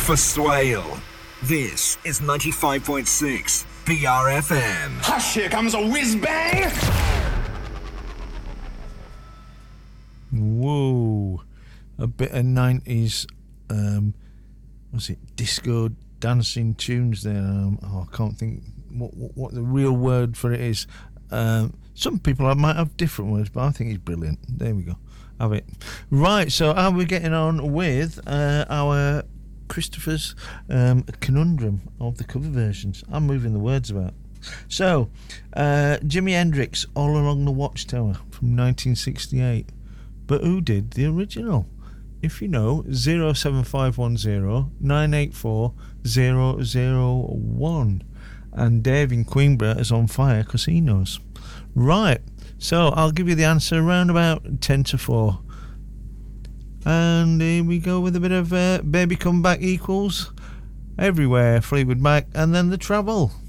for Swale. This is 95.6 BRFM. Hush, here comes a whiz-bang! Whoa. A bit of 90s, what's it, disco dancing tunes there. I can't think what the real word for it is. Some people might have different words, but I think it's brilliant. There we go. Have it. Right, so how are we getting on with our Christopher's conundrum of the cover versions? I'm moving the words about. So, Jimi Hendrix, All Along the Watchtower from 1968. But who did the original? If you know, 07510 984 001. And Dave in Queenborough is on fire because he knows. Right, so I'll give you the answer around about 10 to 4. And here we go with a bit of Baby Come Back equals Everywhere, Fleetwood Mac, and then The Travel.